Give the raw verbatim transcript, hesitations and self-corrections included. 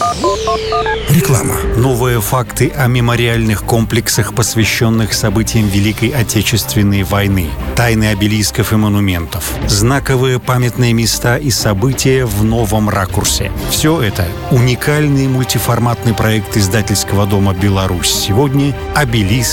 Реклама. Новые факты о мемориальных комплексах, посвященных событиям Великой Отечественной войны. Тайны обелисков и монументов. Знаковые памятные места и события в новом ракурсе. Все это — уникальный мультиформатный проект издательского дома «Беларусь сегодня» «Обелиск